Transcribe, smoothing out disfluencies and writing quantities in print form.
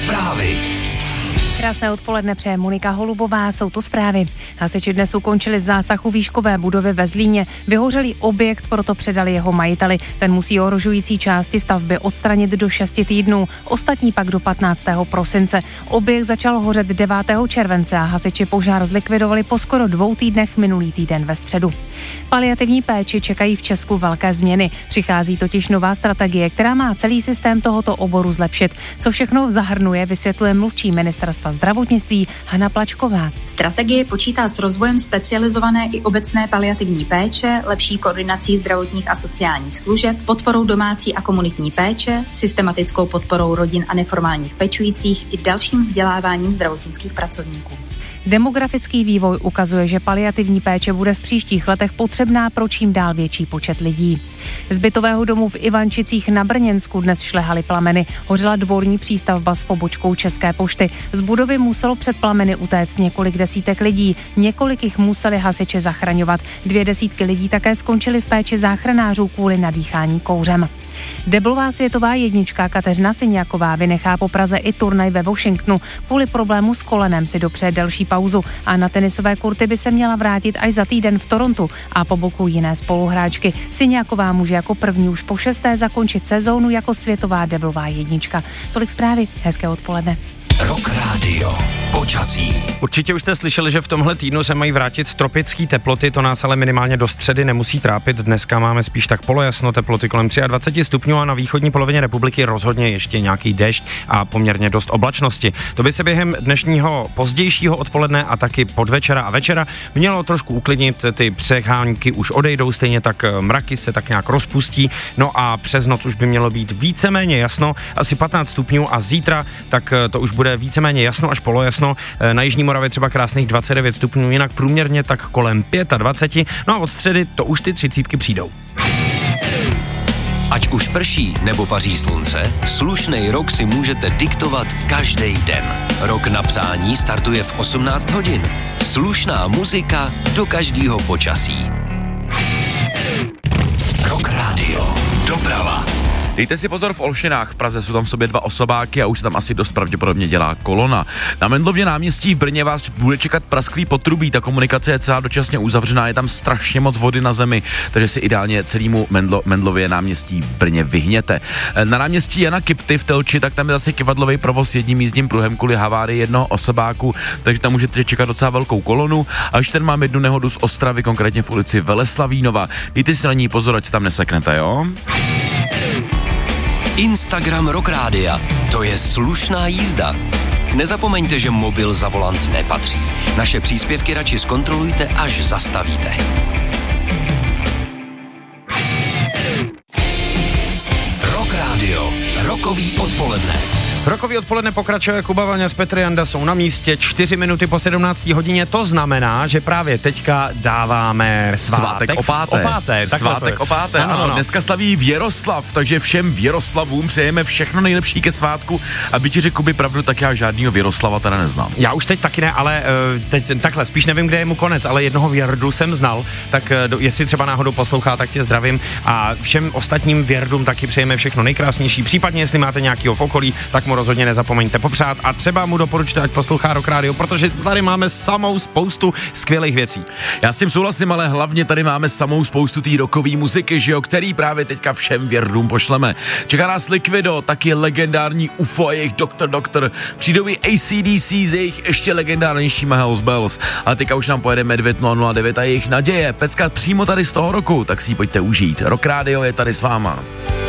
Zprávy. Krásné odpoledne přeje Monika Holubová, jsou tu zprávy. Hasiči dnes ukončili zásah u výškové budovy ve Zlíně. Vyhořelý objekt proto předali jeho majiteli. Ten musí ohrožující části stavby odstranit do 6 týdnů, ostatní pak do 15. prosince. Objekt začal hořet 9. července a hasiči požár zlikvidovali po skoro 2 týdnech minulý týden ve středu. Paliativní péči čekají v Česku velké změny. Přichází totiž nová strategie, která má celý systém tohoto oboru zlepšit. Co všechno zahrnuje, vysvětluje mluvčí ministerstva zdravotnictví Hana Plačková. Strategie počítá s rozvojem specializované i obecné paliativní péče, lepší koordinací zdravotních a sociálních služeb, podporou domácí a komunitní péče, systematickou podporou rodin a neformálních pečujících i dalším vzděláváním zdravotnických pracovníků. Demografický vývoj ukazuje, že paliativní péče bude v příštích letech potřebná pro čím dál větší počet lidí. Z bytového domu v Ivančicích na Brněnsku dnes šlehaly plameny. Hořela dvorní přístavba s pobočkou České pošty. Z budovy muselo před plameny utéct několik desítek lidí. Několik jich museli hasiči zachraňovat. 2 desítky lidí také skončily v péči záchranářů kvůli nadýchání kouřem. Deblová světová jednička Kateřina Syňáková vynechá po Praze i turnaj ve Washingtonu. Kvůli problému s kolenem si dopřeje delší pauzu a na tenisové kurty by se měla vrátit až za týden v Torontu a po boku jiné spoluhráčky. Syňáková může jako první už po 6. zakončit sezónu jako světová deblová jednička. Tolik zprávy, hezké odpoledne. Rock Radio. Počasí. Určitě už jste slyšeli, že v tomhle týdnu se mají vrátit tropické teploty, to nás ale minimálně do středy nemusí trápit. Dneska máme spíš tak polojasno, teploty kolem 23 stupňů a na východní polovině republiky rozhodně ještě nějaký déšť a poměrně dost oblačnosti. To by se během dnešního pozdějšího odpoledne a taky podvečera a večera mělo trošku uklidnit, ty přehánky už odejdou, stejně tak mraky se tak nějak rozpustí, no a přes noc už by mělo být víceméně jasno, asi 15 stupňů a zítra tak to už bude víceméně jasno až polojasno. Na Jižní Moravě třeba krásných 29 stupňů, jinak průměrně tak kolem 25. No a od středy to už ty 30 přijdou. Ať už prší nebo paří slunce, slušnej rok si můžete diktovat každý den. Rok na přání startuje v 18 hodin. Slušná muzika do každého počasí. Rock Radio. Doprava. Dejte si pozor, v Olšinách v Praze jsou tam v sobě 2 osobáky a už se tam asi dost pravděpodobně dělá kolona. Na Mendlově náměstí v Brně vás bude čekat prasklý potrubí, ta komunikace je celá dočasně uzavřená, je tam strašně moc vody na zemi, takže si ideálně celému Mendlově náměstí v Brně vyhněte. Na náměstí Jana Kipty v Telči, tak tam je zase kivadlový provoz jedním jízdním pruhem kvůli havárii jednoho osobáku, takže tam můžete čekat docela velkou kolonu. A už ten mám jednu nehodu z Ostravy, konkrétně v ulici Veleslavínova. Dejte si na ní pozor, ať se tam neseknete, jo? Instagram Rock Rádia. To je slušná jízda. Nezapomeňte, že mobil za volant nepatří. Naše příspěvky radši zkontrolujte, až zastavíte. Rock Radio. Rokový odpoledne. Rokový odpoledne pokračuje, Kuba Vaňa s Petr Janda jsou na místě 4 minuty po 17 hodině, to znamená, že právě teďka dáváme svátek opáté. Svátek opáté, ano. Dneska slaví Věroslav, takže všem Věroslavům přejeme všechno nejlepší ke svátku. Aby ti řekl by pravdu, tak já žádnýho Věroslava teda neznám. Já už teď taky ne, ale teď takhle, spíš nevím, kde je mu konec, ale jednoho Věrdu jsem znal, tak jestli třeba náhodou poslouchá, tak tě zdravím a všem ostatním Věrdům taky přejeme všechno nejkrásnější, případně jestli máte nějakýho v okolí, tak mu rozhodně nezapomeňte popřát a třeba mu doporučte, ať poslouchá Rock Radio, protože tady máme samou spoustu skvělých věcí. Já s tím souhlasím, ale hlavně tady máme samou spoustu té rockové muziky, že jo, který právě teďka všem Věrdům pošleme. Čeká nás Liquido, taky legendární UFO a jejich Doktor. Přijdou i AC/DC z jejich ještě legendárnějšíma Hells Bells. Ale teďka už nám pojede Medvěd 009 a jejich Naděje. Pecka přímo tady z toho roku, tak si ji pojďte užít. Rock Radio je tady s váma.